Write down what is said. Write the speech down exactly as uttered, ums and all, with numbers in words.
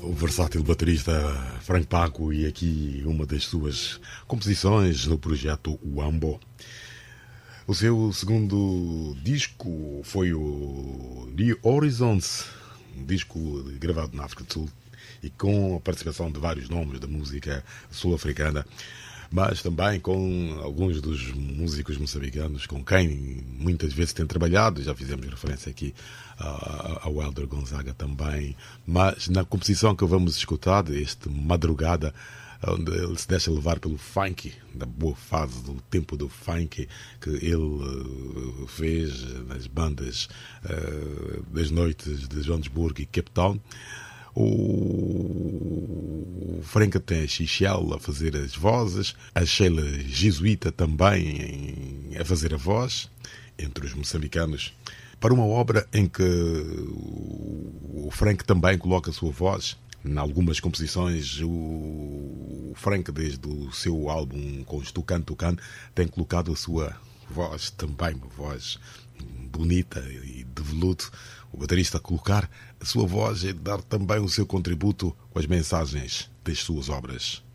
o versátil baterista Frank Paco, e aqui uma das suas composições no projeto Wambo. O seu segundo disco foi o New Horizons, um disco gravado na África do Sul e com a participação de vários nomes da música sul-africana, mas também com alguns dos músicos moçambicanos com quem muitas vezes tem trabalhado. Já fizemos referência aqui ao Helder Gonzaga também, mas na composição que vamos escutar deste Madrugada, onde ele se deixa levar pelo funk, da boa fase do tempo do funk que ele fez nas bandas uh, das noites de Johannesburgo e Cape Town. O Franca tem a Xixiel a fazer as vozes, a Sheila Jesuíta também a fazer a voz, entre os moçambicanos, para uma obra em que o Frank também coloca a sua voz. Em algumas composições, o Frank, desde o seu álbum com os Tucan Tucan, tem colocado a sua voz também, uma voz bonita e de veludo. O baterista colocar a sua voz e dar também o seu contributo com as mensagens das suas obras.